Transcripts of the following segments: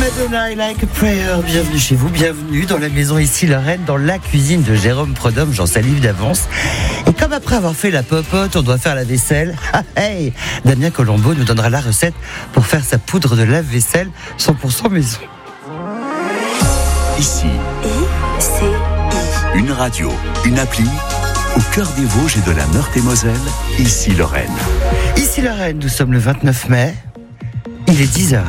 Madonna, I Like a Prayer. Bienvenue chez vous, bienvenue dans la maison ici Lorraine, dans la cuisine de Jérôme Prodhomme. J'en salive d'avance. Et comme après avoir fait la popote, on doit faire la vaisselle, hey, Damien Colombo nous donnera la recette pour faire sa poudre de lave-vaisselle 100% maison. Ici, une radio, une appli, au cœur des Vosges et de la Meurthe-et-Moselle, ici Lorraine. Ici Lorraine, nous sommes le 29 mai, il est 10h.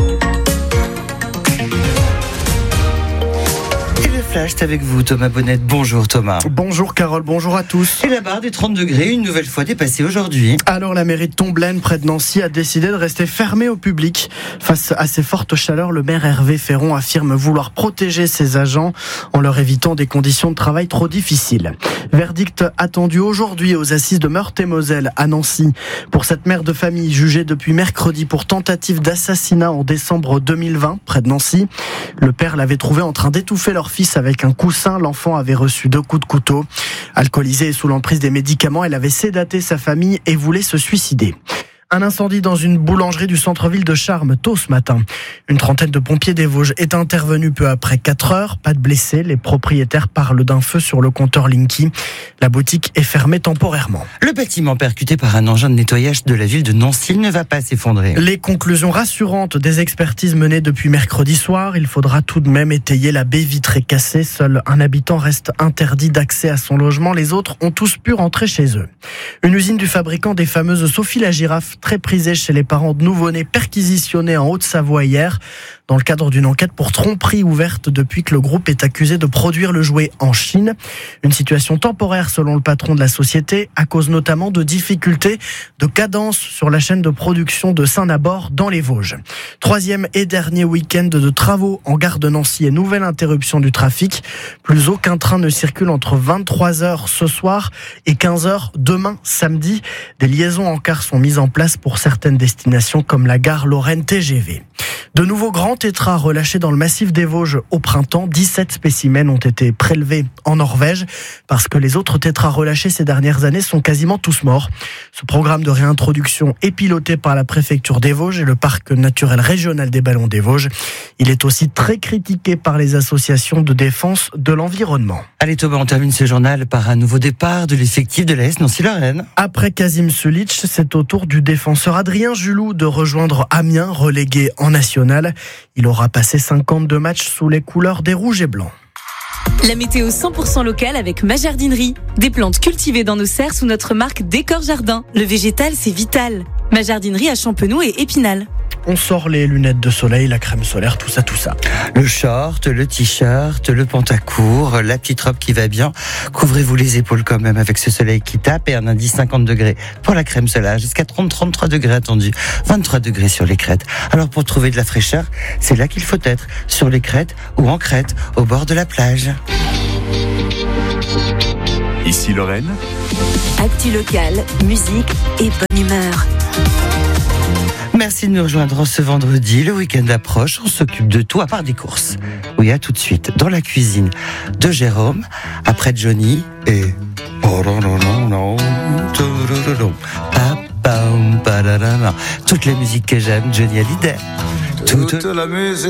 C'est avec vous Thomas Bonnette. Bonjour Thomas. Bonjour Carole, bonjour à tous. Et la barre des 30 degrés, une nouvelle fois dépassée aujourd'hui. Alors la mairie de Tomblaine, près de Nancy, a décidé de rester fermée au public. Face à ces fortes chaleurs, le maire Hervé Féron affirme vouloir protéger ses agents en leur évitant des conditions de travail trop difficiles. Verdict attendu aujourd'hui aux assises de Meurthe-et-Moselle à Nancy pour cette mère de famille jugée depuis mercredi pour tentative d'assassinat en décembre 2020 près de Nancy. Le père l'avait trouvé en train d'étouffer leur fils avec un coussin. L'enfant avait reçu 2 coups de couteau. Alcoolisée et sous l'emprise des médicaments, elle avait sédaté sa famille et voulait se suicider. Un incendie dans une boulangerie du centre-ville de Charmes tôt ce matin. Une trentaine de pompiers des Vosges est intervenue peu après 4 heures. Pas de blessés. Les propriétaires parlent d'un feu sur le compteur Linky. La boutique est fermée temporairement. Le bâtiment percuté par un engin de nettoyage de la ville de Nancy ne va pas s'effondrer. Les conclusions rassurantes des expertises menées depuis mercredi soir. Il faudra tout de même étayer la baie vitrée cassée. Seul un habitant reste interdit d'accès à son logement. Les autres ont tous pu rentrer chez eux. Une usine du fabricant des fameuses Sophie la girafe, très prisée chez les parents de nouveau-nés, perquisitionnés en Haute-Savoie hier, dans le cadre d'une enquête pour tromperie ouverte depuis que le groupe est accusé de produire le jouet en Chine. Une situation temporaire selon le patron de la société, à cause notamment de difficultés de cadence sur la chaîne de production de Saint-Nabord dans les Vosges. 3e et dernier week-end de travaux en gare de Nancy et nouvelle interruption du trafic. Plus aucun train ne circule entre 23h ce soir et 15h demain samedi. Des liaisons en car sont mises en place pour certaines destinations comme la gare Lorraine TGV. De nouveaux grands tétras relâchés dans le massif des Vosges au printemps. 17 spécimens ont été prélevés en Norvège parce que les autres tétras relâchés ces dernières années sont quasiment tous morts. Ce programme de réintroduction est piloté par la préfecture des Vosges et le parc naturel régional des Ballons des Vosges. Il est aussi très critiqué par les associations de défense de l'environnement. Allez Thomas, on termine ce journal par un nouveau départ de l'effectif de l'AS Nancy-Lorraine. Après Kasim Sulic, c'est au tour du défenseur Adrien Julou de rejoindre Amiens, relégué en national. Il aura passé 52 matchs sous les couleurs des rouges et blancs. La météo 100% locale avec ma jardinerie. Des plantes cultivées dans nos serres sous notre marque Décor Jardin. Le végétal, c'est vital. Ma jardinerie à Champenoux et Épinal. On sort les lunettes de soleil, la crème solaire, tout ça. Le short, le t-shirt, le pantacourt, la petite robe qui va bien. Couvrez-vous les épaules quand même avec ce soleil qui tape et un indice 50 degrés pour la crème solaire. Jusqu'à 33 degrés attendus. 23 degrés sur les crêtes. Alors pour trouver de la fraîcheur, c'est là qu'il faut être. Sur les crêtes ou en crête, au bord de la plage. Ici Lorraine. Actu locale, musique et bonne humeur. Merci de nous rejoindre ce vendredi. Le week-end approche, on s'occupe de tout à part des courses. Oui, à tout de suite dans la cuisine de Jérôme, après Johnny et... Toutes les musiques que j'aime, Johnny Hallyday. Toute la musique.